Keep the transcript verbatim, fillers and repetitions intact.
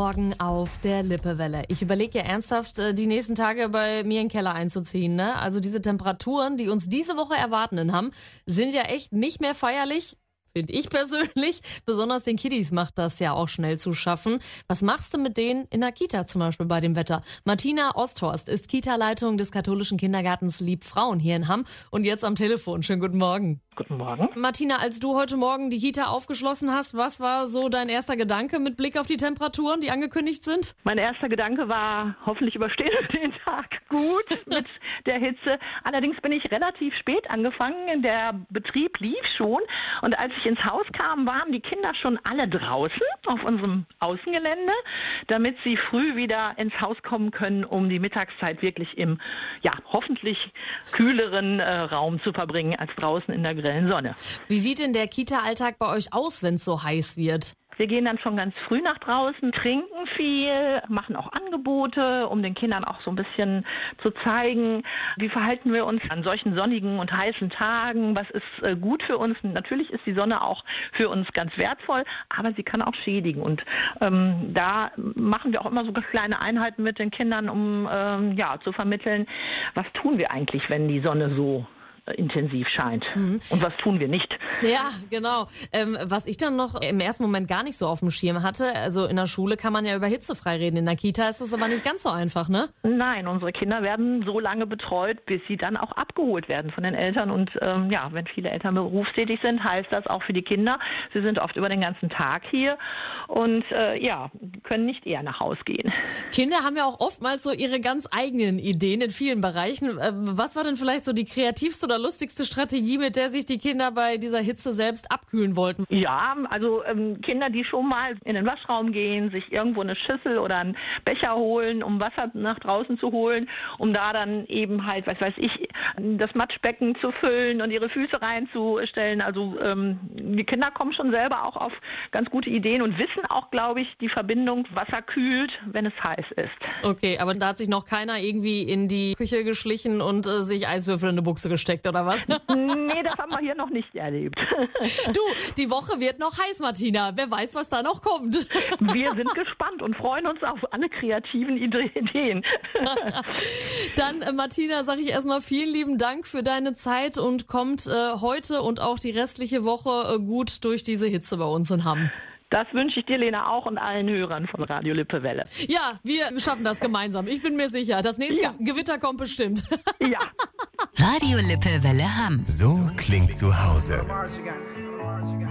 Morgen auf der Lippewelle. Ich überlege ja ernsthaft, die nächsten Tage bei mir in den Keller einzuziehen. Ne? Also diese Temperaturen, die uns diese Woche erwarten haben, sind ja echt nicht mehr feierlich. Finde ich persönlich. Besonders den Kiddies macht das ja auch schnell zu schaffen. Was machst du mit denen in der Kita zum Beispiel bei dem Wetter? Martina Osthorst ist Kita-Leitung des katholischen Kindergartens Liebfrauen hier in Hamm und jetzt am Telefon. Schönen guten Morgen. Guten Morgen. Martina, als du heute Morgen die Kita aufgeschlossen hast, was war so dein erster Gedanke mit Blick auf die Temperaturen, die angekündigt sind? Mein erster Gedanke war, hoffentlich überstehen wir den Tag gut mit der Hitze. Allerdings bin ich relativ spät angefangen. Der Betrieb lief schon. Und als ich ins Haus kam, waren die Kinder schon alle draußen auf unserem Außengelände, damit sie früh wieder ins Haus kommen können, um die Mittagszeit wirklich im, ja, hoffentlich kühleren äh, Raum zu verbringen als draußen in der grellen Sonne. Wie sieht denn der Kita-Alltag bei euch aus, wenn es so heiß wird? Wir gehen dann schon ganz früh nach draußen, trinken viel, machen auch Angebote, um den Kindern auch so ein bisschen zu zeigen, wie verhalten wir uns an solchen sonnigen und heißen Tagen, was ist gut für uns. Natürlich ist die Sonne auch für uns ganz wertvoll, aber sie kann auch schädigen. Und ähm, da machen wir auch immer so kleine Einheiten mit den Kindern, um ähm, ja, zu vermitteln, was tun wir eigentlich, wenn die Sonne so intensiv scheint. Mhm. Und was tun wir nicht? Ja, genau. Ähm, was ich dann noch im ersten Moment gar nicht so auf dem Schirm hatte, also in der Schule kann man ja über Hitze frei reden, in der Kita ist es aber nicht ganz so einfach, ne? Nein, unsere Kinder werden so lange betreut, bis sie dann auch abgeholt werden von den Eltern. Und ähm, ja, wenn viele Eltern berufstätig sind, heißt das auch für die Kinder, sie sind oft über den ganzen Tag hier und äh, ja, können nicht eher nach Hause gehen. Kinder haben ja auch oftmals so ihre ganz eigenen Ideen in vielen Bereichen. Was war denn vielleicht so die kreativste oder lustigste Strategie, mit der sich die Kinder bei dieser Hitze selbst abkühlen wollten? Ja, also ähm, Kinder, die schon mal in den Waschraum gehen, sich irgendwo eine Schüssel oder einen Becher holen, um Wasser nach draußen zu holen, um da dann eben halt, was weiß ich, das Matschbecken zu füllen und ihre Füße reinzustellen. Also ähm, die Kinder kommen schon selber auch auf ganz gute Ideen und wissen auch, glaube ich, die Verbindung Wasser kühlt, wenn es heiß ist. Okay, aber da hat sich noch keiner irgendwie in die Küche geschlichen und äh, sich Eiswürfel in eine Buchse gesteckt, oder was? Nee, das haben wir hier noch nicht erlebt. Du, die Woche wird noch heiß, Martina. Wer weiß, was da noch kommt. Wir sind gespannt und freuen uns auf alle kreativen Ideen. Dann, äh, Martina, sage ich erstmal vielen lieben Dank für deine Zeit und kommt äh, heute und auch die restliche Woche äh, gut durch diese Hitze bei uns in Hamm. Das wünsche ich dir, Lena, auch und allen Hörern von Radio Lippewelle. Ja, wir schaffen das gemeinsam. Ich bin mir sicher. Das nächste ja. Gewitter kommt bestimmt. Ja. Radio Lippewelle Hamm. So klingt zu Hause.